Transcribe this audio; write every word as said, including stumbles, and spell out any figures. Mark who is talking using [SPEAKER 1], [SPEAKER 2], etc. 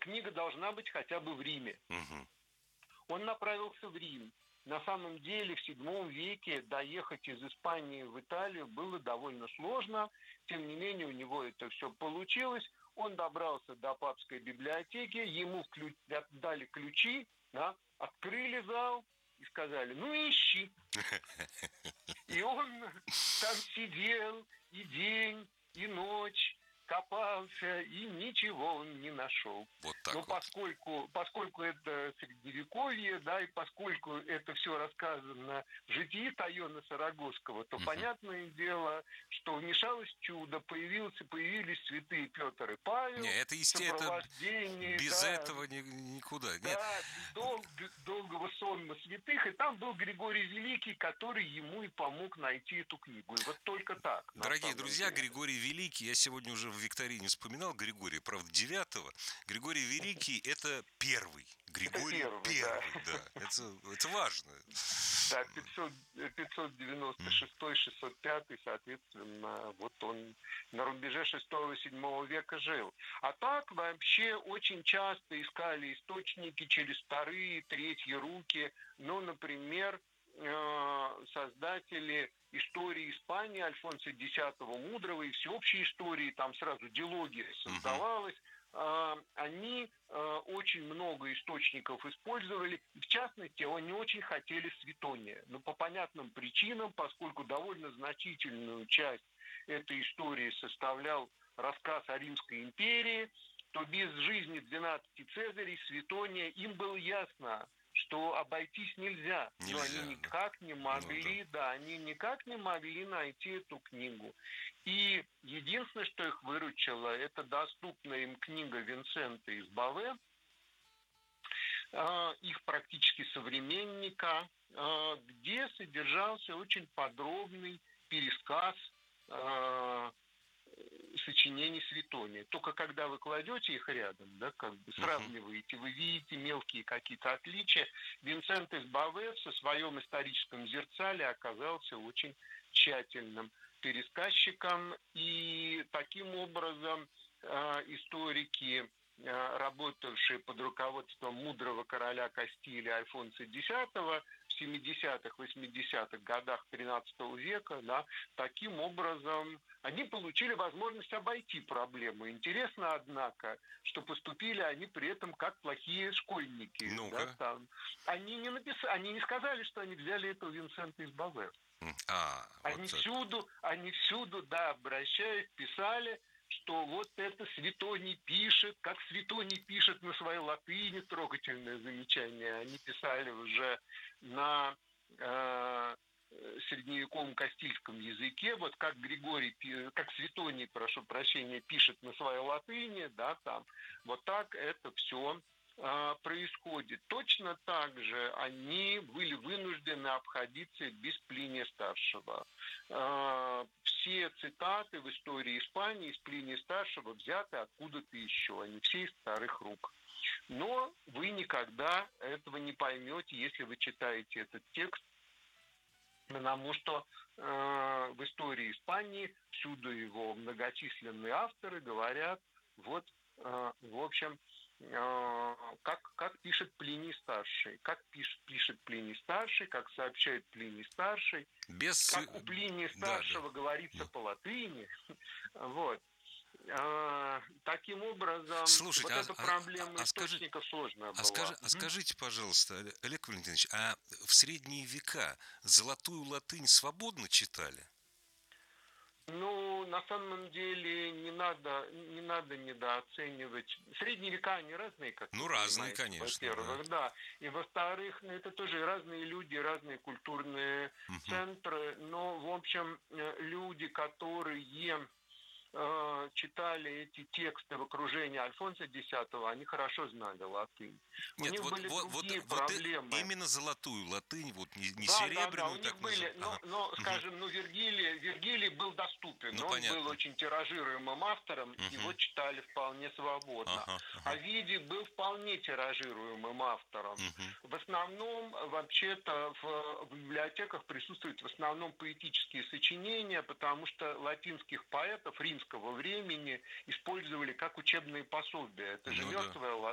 [SPEAKER 1] книга должна быть хотя бы в Риме.
[SPEAKER 2] Угу.
[SPEAKER 1] Он направился в Рим. На самом деле в седьмом веке доехать из Испании в Италию было довольно сложно. Тем не менее, у него это все получилось. Он добрался до папской библиотеки, ему ключ, дали ключи, да, открыли зал и сказали: ну ищи. И он там сидел и день, и ночь, копался, и ничего он не нашел.
[SPEAKER 2] Вот так
[SPEAKER 1] Но
[SPEAKER 2] вот.
[SPEAKER 1] поскольку, поскольку это средневековье, да, и поскольку это все рассказано в житии Тойона Сарагосского, то
[SPEAKER 2] Мгм.
[SPEAKER 1] понятное дело, что вмешалось чудо, появился, появились святые Петр и Павел,
[SPEAKER 2] Не, это
[SPEAKER 1] в
[SPEAKER 2] естественно,
[SPEAKER 1] сопровождении,
[SPEAKER 2] без
[SPEAKER 1] да,
[SPEAKER 2] этого ни- никуда. Нет.
[SPEAKER 1] да, дол- долгого сонма святых, и там был Григорий Великий, который ему и помог найти эту книгу. И вот только так, на
[SPEAKER 2] Дорогие
[SPEAKER 1] самом
[SPEAKER 2] друзья,
[SPEAKER 1] деле.
[SPEAKER 2] Григорий Великий, я сегодня уже в викторине вспоминал Григория, правда, девятого. Григорий Великий – это первый. Григорий
[SPEAKER 1] первый,
[SPEAKER 2] первый,
[SPEAKER 1] да.
[SPEAKER 2] да. Это, это важно.
[SPEAKER 1] Да, пятьсот, пятьсот девяносто шестой, шестьсот пятый, соответственно, вот он на рубеже шестого-седьмого века жил. А так вообще очень часто искали источники через вторые, третьи руки. Ну, например, создатели истории Испании Альфонса X Мудрого и всеобщей истории, там сразу дилогия создавалась, они очень много источников использовали. В частности, они очень хотели Светония. Но по понятным причинам, поскольку довольно значительную часть этой истории составлял рассказ о Римской империи, то без жизни двенадцати Цезарей, Светония, им было ясно, что обойтись нельзя.
[SPEAKER 2] Нельзя,
[SPEAKER 1] Но они никак
[SPEAKER 2] да.
[SPEAKER 1] не могли,
[SPEAKER 2] Ну, да.
[SPEAKER 1] да, они никак не могли найти эту книгу. И единственное, что их выручило, это доступная им книга Винсента из Баве, их практически современника, где содержался очень подробный пересказ сочинений Светония. Только когда вы кладете их рядом, да, как бы сравниваете, вы видите мелкие какие-то отличия. Винсент из Баве в своем историческом зерцале оказался очень тщательным пересказчиком, и таким образом историки, работавшие под руководством мудрого короля Кастилии Альфонса X в семидесятых, восьмидесятых годах тринадцатого века, да, таким образом они получили возможность обойти проблему. Интересно, однако, что поступили они при этом как плохие школьники. Да, там. Они, не написали, они не сказали, что они взяли это у Винсента из Баве.
[SPEAKER 2] А,
[SPEAKER 1] они,
[SPEAKER 2] вот
[SPEAKER 1] всюду, они всюду, да, обращаясь, писали, что вот это Светоний пишет, как Светоний пишет на своей латыни, трогательное замечание. Они писали уже на э, средневековом кастильском языке, вот как Григорий, как Светоний, прошу прощения, пишет на своей латыни, да, там, вот так это все э, происходит. Точно так же они были вынуждены обходиться без Плиния Старшего. Э, все цитаты в истории Испании из Плиния Старшего взяты откуда-то еще, они все из старых рук. Но вы никогда этого не поймете, если вы читаете этот текст, потому что э, в истории Испании всюду его многочисленные авторы говорят, вот, э, в общем, э, как, как пишет Плиний Старший, как пишет, пишет Плиний Старший, как сообщает Плиний Старший,
[SPEAKER 2] без...
[SPEAKER 1] как у Плиния Старшего, да, да, говорится, да, по латыни, вот. А, таким образом,
[SPEAKER 2] Слушайте,
[SPEAKER 1] вот
[SPEAKER 2] а,
[SPEAKER 1] эта
[SPEAKER 2] а,
[SPEAKER 1] проблема
[SPEAKER 2] а,
[SPEAKER 1] источников
[SPEAKER 2] скажи,
[SPEAKER 1] сложная
[SPEAKER 2] а,
[SPEAKER 1] была.
[SPEAKER 2] скажи, а скажите, пожалуйста, Олег Валентинович, а в средние века золотую латынь свободно читали?
[SPEAKER 1] Ну, на самом деле, не надо, не надо недооценивать. Средние века, они разные, как
[SPEAKER 2] ну,
[SPEAKER 1] вы
[SPEAKER 2] разные,
[SPEAKER 1] понимаете,
[SPEAKER 2] конечно,
[SPEAKER 1] во-первых, да. да. И во-вторых, ну, это тоже разные люди, разные культурные
[SPEAKER 2] угу.
[SPEAKER 1] центры. Но, в общем, люди, которые читали эти тексты в окружении Альфонса X, они хорошо знали латынь.
[SPEAKER 2] Нет,
[SPEAKER 1] у них
[SPEAKER 2] вот,
[SPEAKER 1] были
[SPEAKER 2] вот,
[SPEAKER 1] другие
[SPEAKER 2] вот,
[SPEAKER 1] проблемы.
[SPEAKER 2] Вот именно золотую латынь, вот не, не
[SPEAKER 1] да,
[SPEAKER 2] серебряную,
[SPEAKER 1] да, да, у них
[SPEAKER 2] так
[SPEAKER 1] были,
[SPEAKER 2] называемую.
[SPEAKER 1] но,
[SPEAKER 2] Ага.
[SPEAKER 1] но скажем, ну, Вергилий, Вергилий был доступен,
[SPEAKER 2] Ну,
[SPEAKER 1] он
[SPEAKER 2] понятно.
[SPEAKER 1] был очень тиражируемым автором,
[SPEAKER 2] Угу.
[SPEAKER 1] его читали вполне свободно.
[SPEAKER 2] Ага, ага.
[SPEAKER 1] Овидий был вполне тиражируемым автором.
[SPEAKER 2] Угу.
[SPEAKER 1] В основном, вообще-то, в, в библиотеках присутствуют в основном поэтические сочинения, потому что латинских поэтов римского времени использовали как учебные пособия. Это же
[SPEAKER 2] Ну,
[SPEAKER 1] мертвая
[SPEAKER 2] да.